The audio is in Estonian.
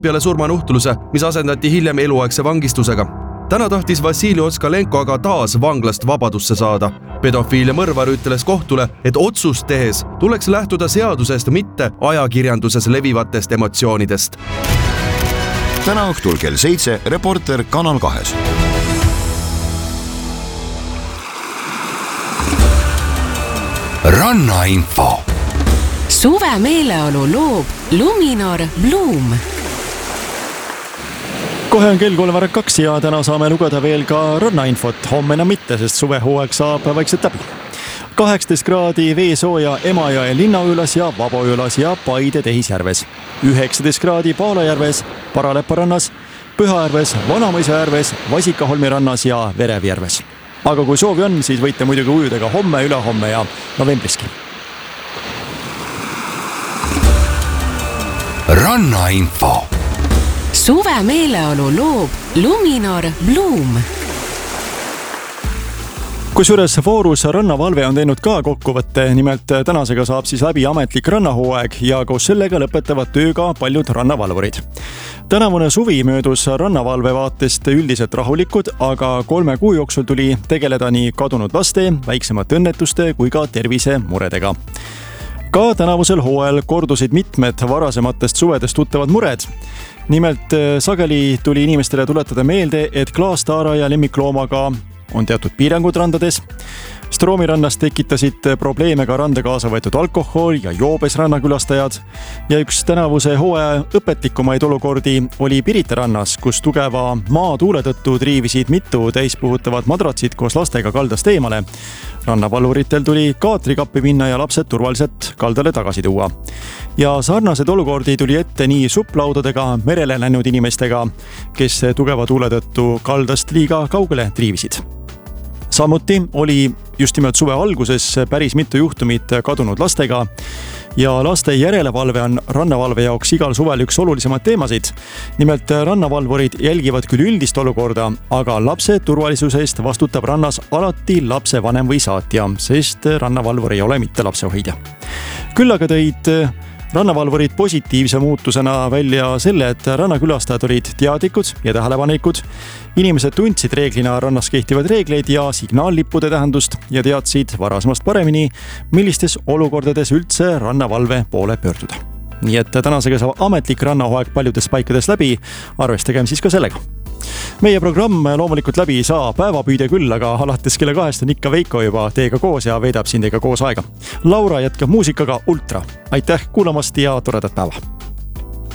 peale surmanuhtluse, mis asendati hiljem eluaegse vangistusega. Täna tahtis Vassili Otskalenko aga taas vanglast vabadusse saada. Pedofiil ja mõrvar ütles kohtule, et otsust tehes tuleks lähtuda seadusest, mitte ajakirjanduses levivatest emotsioonidest. Täna õhtul kell 7 Reporter Kanal 2. Rannainfo. Suve meeleolu loob Luminor Bloom. Kohe on kell 3:02 ja täna saame lugeda veel ka rannainfot. Homme enam mitte, sest suvehooaeg saab vaikselt läbi. 18 kraadi veesooja Emajõe Linnaülas ja Vaboülas ja Paide Tehisjärves. 19 kraadi Paalajärves, Paralepa rannas, Pühajärves, Vanamõisa järves, Vasikaholmi rannas ja Verevjärves. Aga kui soovi on, siis võite muidugi ujuda ka homme, ülehomme ja novembriski. Rannainfo. Suve meeleolu loob Luminor Bloom. Kusjuures Voorus rannavalve on teinud ka kokkuvõtte, nimelt tänasega saab siis läbi ametlik rannahooaeg ja koos sellega lõpetavad tööga paljud rannavalvurid. Tänavune suvi möödus rannavalve vaatest üldiselt rahulikud, aga 3 kuu jooksul tuli tegeleda nii kadunud laste, väiksemate õnnetuste kui ka tervisemuredega. Ka tänavusel hooajal kordusid mitmed varasematest suvedest tuttavad mured. Nimelt sageli tuli inimestele tuletada meelde, et klaastaara ja lemmikloomaga on teatud piirangud randades. Stroomi rannas tekitasid probleeme ka randa kaasa võetud alkohol ja joobes rannakülastajad. Ja üks tänavuse hooaja õpetlikumaid olukordi oli Pirita rannas, kus tugeva maatuule tõttu triivisid mitu täispuhutavat madratsid koos lastega kaldast eemale. Rannavalvuritel tuli kaatrikappi minna ja lapsed turvaliselt kaldale tagasi tuua. Ja sarnased olukordi tuli ette nii supplaudadega, merele läinud inimestega, kes tugeva tuule tõttu kaldast liiga kaugele triivisid. Samuti oli just nimelt suve alguses päris mitu juhtumit kadunud lastega ja laste järelevalve on rannavalve jaoks igal suvel üks olulisemaid teemasid. Nimelt rannavalvurid jälgivad küll üldist olukorda, aga lapse turvalisuse eest vastutab rannas alati lapse vanem või saatja, sest rannavalvur ei ole mitte lapsehoidja. Küll aga tõid rannavalvurid positiivse muutusena välja selle, et rannakülastajad olid teadlikud ja tähelepanelikud. Inimesed tundsid reeglina rannas kehtivad reegleid ja signaallippude tähendust ja teadsid varasemast paremini, millistes olukordades üldse rannavalve poole pöörduda. Nii et tänasega saab ametlik rannahooaeg paljudes paikades läbi, arvestagem siis ka sellega. Meie programm loomulikult läbi ei saa päevapüüde küll, aga alates kella 2 on ikka Veiko juba teiega koos ja veedab siin teiega koos aega. Laura jätkab muusikaga Ultra. Aitäh kuulamast ja toredat päeva!